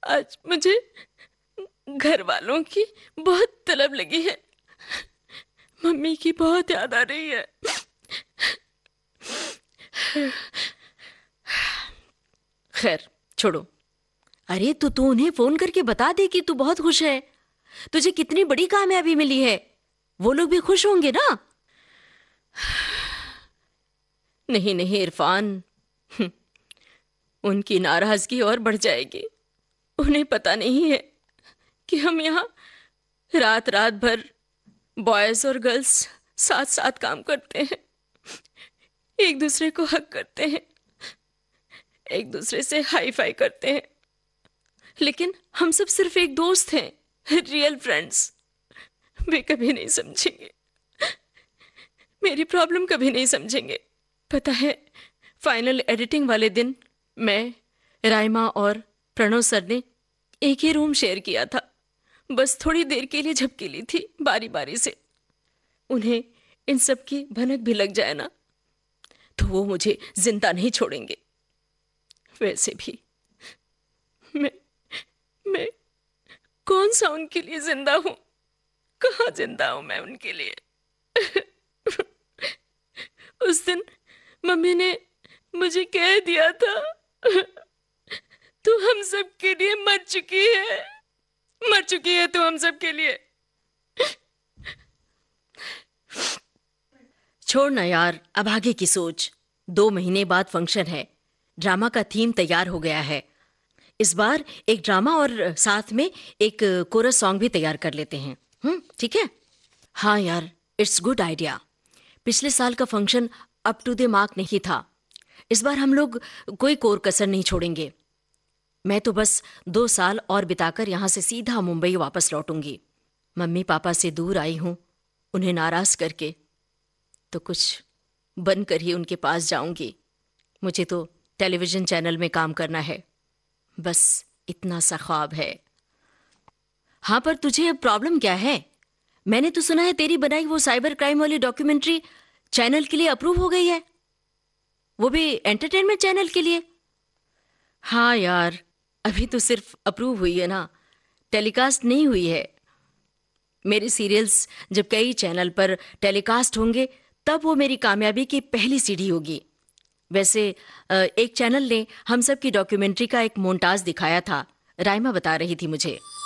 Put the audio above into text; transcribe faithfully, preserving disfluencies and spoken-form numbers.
आज मुझे घर वालों की बहुत तलब लगी है। मम्मी की बहुत याद आ रही है। खैर छोड़ो। अरे तो तू उन्हें फोन करके बता दे कि तू बहुत खुश है, तुझे कितनी बड़ी कामयाबी मिली है। वो लोग भी खुश होंगे ना। नहीं नहीं इरफान, हम्म, उनकी नाराजगी और बढ़ जाएगी। उन्हें पता नहीं है कि हम यहाँ रात रात भर बॉयज और गर्ल्स साथ साथ काम करते हैं, एक दूसरे को हक करते हैं, एक दूसरे से हाई फाई करते हैं, लेकिन हम सब सिर्फ एक दोस्त हैं, रियल फ्रेंड्स। वे कभी नहीं समझेंगे, मेरी प्रॉब्लम कभी नहीं समझेंगे। पता है, फाइनल एडिटिंग वाले दिन मैं, राइमा और प्रणव सर ने एक ही रूम शेयर किया था। बस थोड़ी देर के लिए झपकी ली थी बारी बारी से। उन्हें इन सब की भनक भी लग जाए ना तो वो मुझे जिंदा नहीं छोड़ेंगे। वैसे भी मैं मैं कौन सा उनके लिए जिंदा हूं, कहाँ जिंदा हूं मैं उनके लिए। उस दिन मम्मी ने मुझे कह दिया था, तू हम सब के लिए मर चुकी है, मर चुकी है तू हम सब के लिए। छोड़ ना यार, अब आगे की सोच। दो महीने बाद फंक्शन है, ड्रामा का थीम तैयार हो गया है। इस बार एक ड्रामा और साथ में एक कोरस सॉन्ग भी तैयार कर लेते हैं। हम्म ठीक है। हाँ यार, इट्स गुड आइडिया। पिछले साल का function up to the mark नहीं था। इस बार हम लोग कोई कोर कसर नहीं छोड़ेंगे। मैं तो बस दो साल और बिताकर यहाँ से सीधा मुंबई वापस लौटूंगी। मम्मी पापा से दूर आई हूँ, उन्हें नाराज करके, तो कुछ बनकर ही उनके पास जाऊंगी। मुझे तो टेलीविजन चैनल में काम करना है, बस इतना सा ख्वाब है। हाँ, पर तुझे अब प्रॉब्लम क्या है? मैंने तो सुना है तेरी बनाई वो साइबर क्राइम वाली डॉक्यूमेंट्री चैनल के लिए अप्रूव हो गई है, वो भी एंटरटेनमेंट चैनल के लिए। हाँ यार, अभी तो सिर्फ अप्रूव हुई है ना, टेलीकास्ट नहीं हुई है। मेरे सीरियल्स जब कई चैनल पर टेलीकास्ट होंगे तब वो मेरी कामयाबी की पहली सीढ़ी होगी। वैसे एक चैनल ने हम सब की डॉक्यूमेंट्री का एक मोन्टाज दिखाया था, राइमा बता रही थी मुझे।